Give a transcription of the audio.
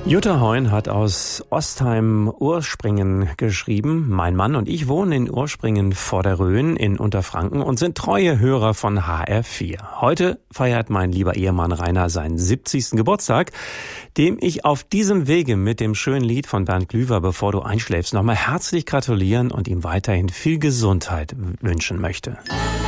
Jutta Heun hat aus Ostheim-Urspringen geschrieben. Mein Mann und ich wohnen in Urspringen vor der Rhön in Unterfranken und sind treue Hörer von HR4. Heute feiert mein lieber Ehemann Rainer seinen 70. Geburtstag, dem ich auf diesem Wege mit dem schönen Lied von Bernd Glüwer, Bevor du einschläfst, nochmal herzlich gratulieren und ihm weiterhin viel Gesundheit wünschen möchte.